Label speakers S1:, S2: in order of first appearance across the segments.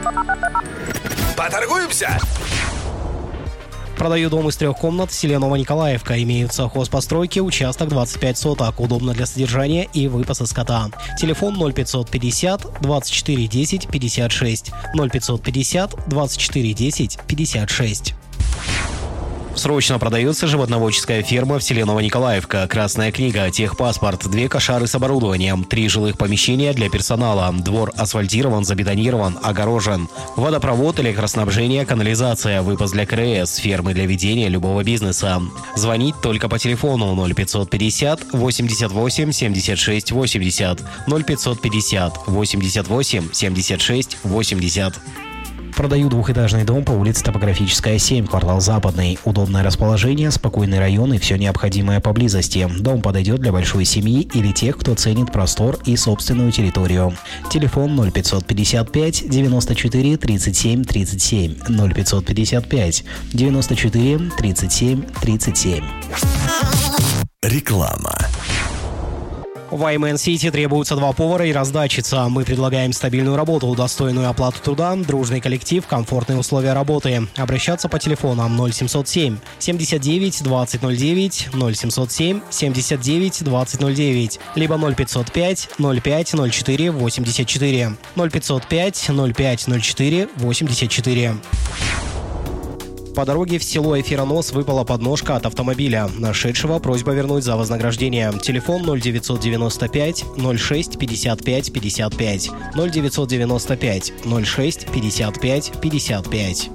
S1: Поторгуемся?
S2: Продаю дом из 3 комнат в селе Новониколаевка. Имеются хозпостройки, участок 25 соток. Удобно для содержания и выпаса скота. Телефон 0550 24 10 56. 0550 24 10 56. Срочно продается животноводческая ферма в селе Новониколаевка. Красная книга, техпаспорт, 2 кошары с оборудованием, 3 жилых помещения для персонала. Двор асфальтирован, забетонирован, огорожен. Водопровод, электроснабжение, канализация, выпас для КРС, фермы для ведения любого бизнеса. Звонить только по телефону 0550 88 76 80. 0550 88 76 80. Продаю двухэтажный дом по улице Топографическая, 7, квартал Западный. Удобное расположение, спокойный район и все необходимое поблизости. Дом подойдет для большой семьи или тех, кто ценит простор и собственную территорию. Телефон 0555 94 37 37. 0555 94 37 37.
S1: Реклама.
S2: В Iman City требуются 2 повара и раздатчица. Мы предлагаем стабильную работу, достойную оплату труда, дружный коллектив, комфортные условия работы. Обращаться по телефонам 0707 79 2009, 0707 79 2009, либо 0505 05 04 84, 0505 05 04 84. По дороге в село Эфиронос выпала подножка от автомобиля. Нашедшего просьба вернуть за вознаграждение. Телефон 0995 06 55 55. 0995 06 55 55.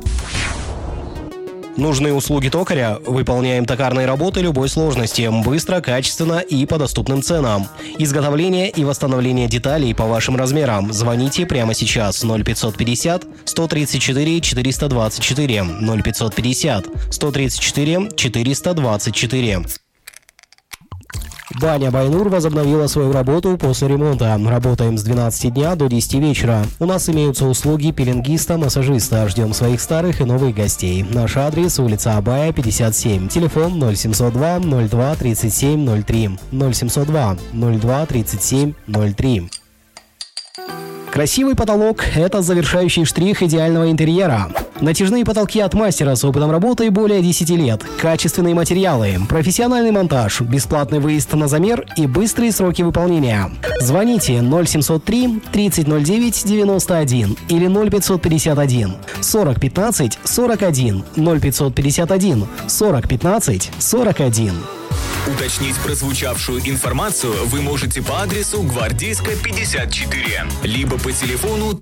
S2: Нужны услуги токаря? Выполняем токарные работы любой сложности. Быстро, качественно и по доступным ценам. Изготовление и восстановление деталей по вашим размерам. Звоните прямо сейчас 0550 134 424 0550 134 424. Баня Байнур возобновила свою работу после ремонта. Работаем с 12 дня до 10 вечера. У нас имеются услуги пеленгиста, массажиста. Ждем своих старых и новых гостей. Наш адрес: улица Абая, 57. Телефон 0702 02 37 03. 0702 02 37 03. Красивый потолок – это завершающий штрих идеального интерьера. Натяжные потолки от мастера с опытом работы более 10 лет. Качественные материалы, профессиональный монтаж, бесплатный выезд на замер и быстрые сроки выполнения. Звоните 0703 3009 91 или 0551 40 15 41 0551 40 15 41.
S3: Уточнить прозвучавшую информацию вы можете по адресу Гвардейская, 54, либо по телефону